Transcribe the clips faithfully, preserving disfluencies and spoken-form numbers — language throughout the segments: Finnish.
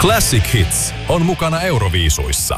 Classic Hits on mukana Euroviisuissa.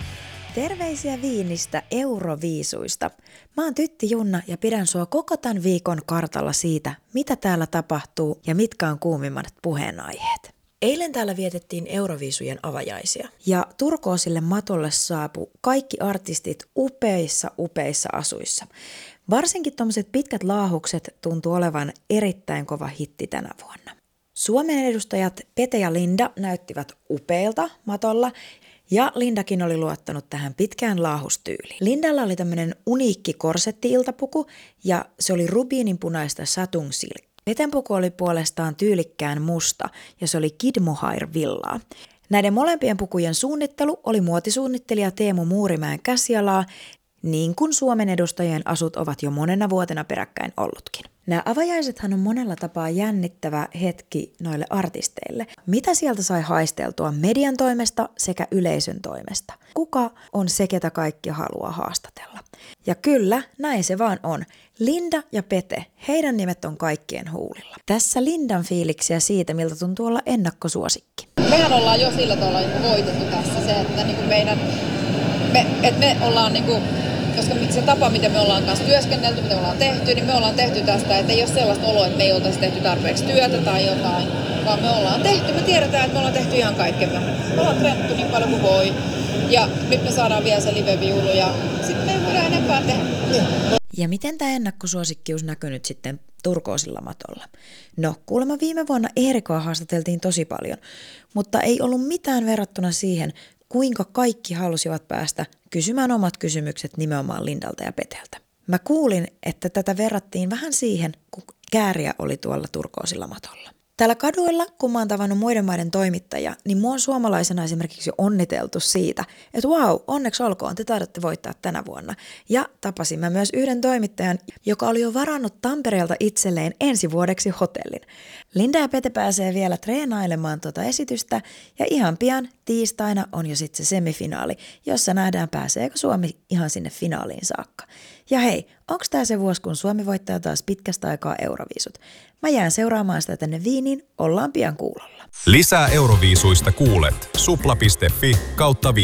Terveisiä Viinistä Euroviisuista. Mä oon Tytti Junna ja pidän sua koko tämän viikon kartalla siitä, mitä täällä tapahtuu ja mitkä on kuumimmat puheenaiheet. Eilen täällä vietettiin Euroviisujen avajaisia. Ja turkoosille matolle saapui kaikki artistit upeissa, upeissa asuissa. Varsinkin tommoset pitkät laahukset tuntuu olevan erittäin kova hitti tänä vuonna. Suomen edustajat Pete ja Linda näyttivät upeilta matolla. Ja Lindakin oli luottanut tähän pitkään laahustyyliin. Lindalla oli tämmöinen uniikki korsetti-iltapuku ja se oli rubiininpunaista satung silk. Peten puku oli puolestaan tyylikkään musta ja se oli Kid Mohair villaa. Näiden molempien pukujen suunnittelu oli muotisuunnittelija Teemu Muurimäen käsialaa, niin kuin Suomen edustajien asut ovat jo monena vuotena peräkkäin ollutkin. Nämä avajaisethan on monella tapaa jännittävä hetki noille artisteille. Mitä sieltä sai haisteltua median toimesta sekä yleisön toimesta? Kuka on se, ketä kaikki haluaa haastatella? Ja kyllä, näin se vaan on. Linda ja Pete, heidän nimet on kaikkien huulilla. Tässä Lindan fiiliksiä siitä, miltä tuntuu olla ennakkosuosikki. Mehän ollaan jo sillä tavalla voitettu tässä se, että niinku meidän, me, et me ollaan niinku, koska se tapa, miten me ollaan kanssa työskennelty, mitä me ollaan tehty, niin me ollaan tehty tästä, että ei ole sellaista oloa, että me ei oltaisi tehty tarpeeksi työtä tai jotain, vaan me ollaan tehty, me tiedetään, että me ollaan tehty ihan kaikkemme. Me ollaan treenattu niin paljon kuin voi ja nyt me saadaan vielä se live-viulu ja sitten me ei voida enempää tehdä. Ja miten tämä ennakkosuosikkius näkyy nyt sitten turkoosilla matolla? No, kuulemma viime vuonna Eerikoa haastateltiin tosi paljon, mutta ei ollut mitään verrattuna siihen, kuinka kaikki halusivat päästä kysymään omat kysymykset nimenomaan Lindalta ja Peteltä. Mä kuulin, että tätä verrattiin vähän siihen, kun Kääriä oli tuolla turkoosilla matolla. Täällä kaduilla, kun mä oon tavannut muiden maiden toimittajia, niin mua on suomalaisena esimerkiksi jo onniteltu siitä, että vau, onneksi olkoon, te taidatte voittaa tänä vuonna. Ja tapasin mä myös yhden toimittajan, joka oli jo varannut Tampereelta itselleen ensi vuodeksi hotellin. Linda ja Pete pääsee vielä treenailemaan tuota esitystä ja ihan pian tiistaina on jo sitten se semifinaali, jossa nähdään pääseekö Suomi ihan sinne finaaliin saakka. Ja hei, onko tämä se vuosi, kun Suomi voittaa taas pitkästä aikaa Euroviisut? Mä jään seuraamaan sitä tänne Viiniin, ollaan pian kuulolla. Lisää Euroviisuista kuulet supla piste fi kautta